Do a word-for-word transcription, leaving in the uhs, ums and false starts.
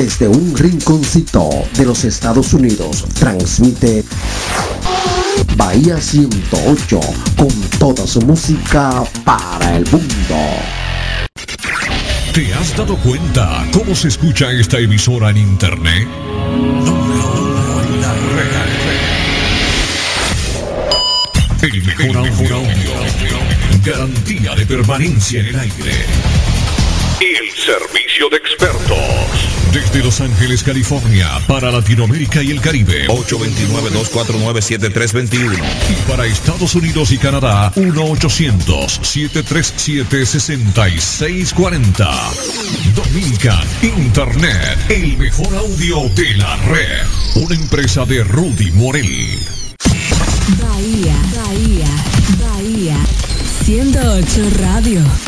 Desde un rinconcito de los Estados Unidos, transmite Bahía ciento ocho con toda su música para el mundo. ¿Te has dado cuenta cómo se escucha esta emisora en internet? El mejor audio, garantía de permanencia en el aire. El servicio de expertos. Desde Los Ángeles, California, para Latinoamérica y el Caribe. ocho dos nueve, dos cuatro nueve, siete tres dos uno. Y para Estados Unidos y Canadá, uno ochocientos, siete tres siete, seis seis cuatro cero. Dominican Internet, el mejor audio de la red. Una empresa de Rudy Morel. Bahía, Bahía, Bahía ciento ocho Radio.